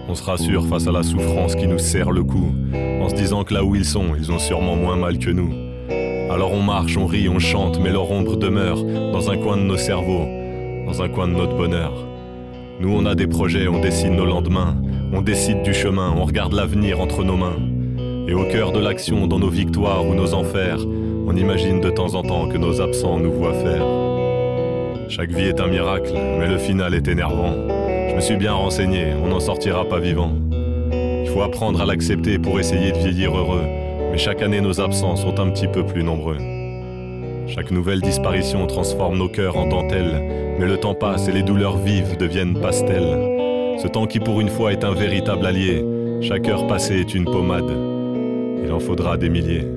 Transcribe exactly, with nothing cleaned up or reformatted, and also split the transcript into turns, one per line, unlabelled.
On se rassure face à la souffrance qui nous serre le cou, en se disant que là où ils sont, ils ont sûrement moins mal que nous. Alors on marche, on rit, on chante, mais leur ombre demeure dans un coin de nos cerveaux, dans un coin de notre bonheur. Nous on a des projets, on dessine nos lendemains, on décide du chemin, on regarde l'avenir entre nos mains. Et au cœur de l'action, dans nos victoires ou nos enfers, on imagine de temps en temps que nos absents nous voient faire. Chaque vie est un miracle, mais le final est énervant. Je me suis bien renseigné, on n'en sortira pas vivant. Il faut apprendre à l'accepter pour essayer de vieillir heureux, mais chaque année nos absents sont un petit peu plus nombreux. Chaque nouvelle disparition transforme nos cœurs en dentelle, mais le temps passe et les douleurs vives deviennent pastels. Ce temps qui pour une fois est un véritable allié, chaque heure passée est une pommade. Il en faudra des milliers.